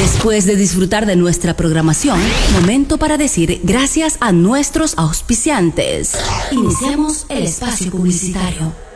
Después de disfrutar de nuestra programación, momento para decir gracias a nuestros auspiciantes. Iniciemos el espacio publicitario.